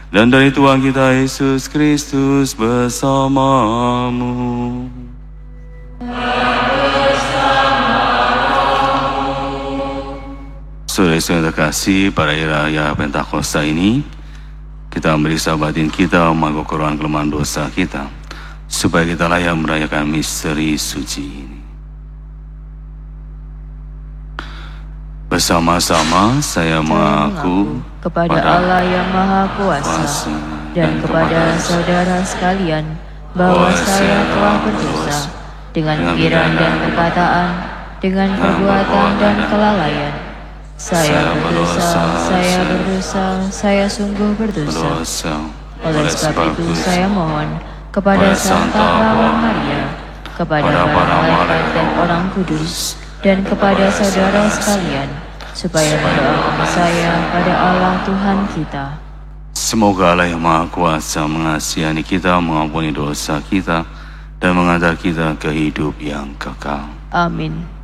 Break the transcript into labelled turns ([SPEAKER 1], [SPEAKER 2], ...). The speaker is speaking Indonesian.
[SPEAKER 1] dan dari Tuhan kita Yesus Kristus bersamamu. Saudara-saudara terkasih, pada hari raya Pentakosta ini kita memeriksa batin kita, mengaku keruan kelemahan dosa kita, supaya kita layak merayakan misteri suci ini. Bersama-sama saya mengaku
[SPEAKER 2] kepada Allah yang Maha Kuasa dan kepada saudara sekalian bahwa saya telah berdosa dengan pikiran dan perkataan, dengan perbuatan dan kelalaian. Saya berdosa, saya sungguh berdosa. Oleh sebab itu saya mohon kepada Santa Perawan Maria, kepada para malaikat dan orang kudus, dan kepada saudara sekalian, supaya mendoakan saya pada Allah Tuhan kita.
[SPEAKER 1] Semoga Allah yang Maha Kuasa mengasihani kita, mengampuni dosa kita, dan mengantar kita ke hidup yang kekal.
[SPEAKER 2] Amin.